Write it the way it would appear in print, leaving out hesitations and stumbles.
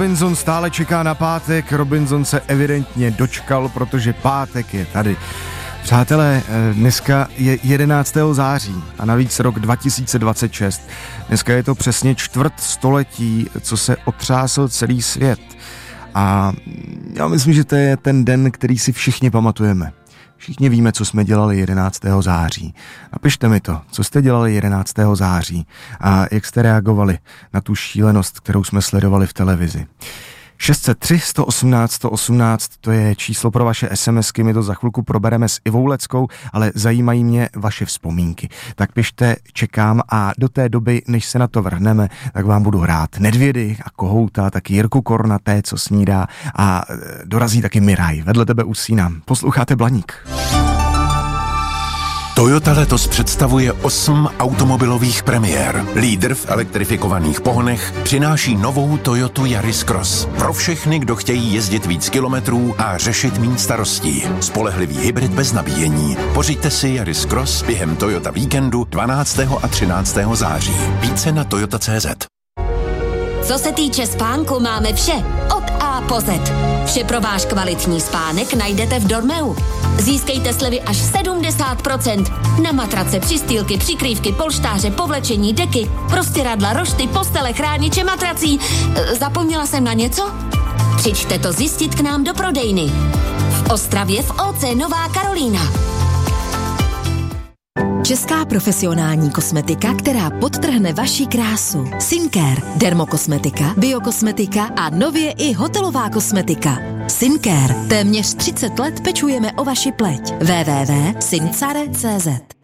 Robinson stále čeká na pátek, Robinson se evidentně dočkal, protože pátek je tady. Přátelé, dneska je 11. září a navíc rok 2026. Dneska je to přesně čtvrt století, co se otřásl celý svět. A já myslím, že to je ten den, který si všichni pamatujeme. Všichni víme, co jsme dělali 11. září. Napište mi to, co jste dělali 11. září a jak jste reagovali na tu šílenost, kterou jsme sledovali v televizi. 603 118 118, to je číslo pro vaše SMSky, my to za chvilku probereme s Ivou Leckou, ale zajímají mě vaše vzpomínky. Tak pište, čekám a do té doby, než se na to vrhneme, tak vám budu hrát Nedvědy a Kohouta, taky Jirku Kornaté, co snídá a dorazí taky Miraj, vedle tebe usínám. Posloucháte Blaník. Toyota letos představuje 8 automobilových premiér. Lídr v elektrifikovaných pohonech přináší novou Toyotu Yaris Cross. Pro všechny, kdo chtějí jezdit víc kilometrů a řešit méně starostí. Spolehlivý hybrid bez nabíjení. Pořiďte si Yaris Cross během Toyota víkendu 12. a 13. září. Více na toyota.cz. Co se týče spánku, máme vše. Od A po Z. Vše pro váš kvalitní spánek najdete v Dormeu. Získejte slevy až 70% na matrace, přistýlky, přikrývky, polštáře, povlečení, deky, prostěradla, rošty, postele, chrániče matrací. Zapomněla jsem na něco? Přijďte to zjistit k nám do prodejny. V Ostravě v OC Nová Karolína. Česká profesionální kosmetika, která podtrhne vaši krásu. Skincare, dermokosmetika, biokosmetika a nově i hotelová kosmetika. Skincare. Téměř 30 let pečujeme o vaši pleť. www.sincare.cz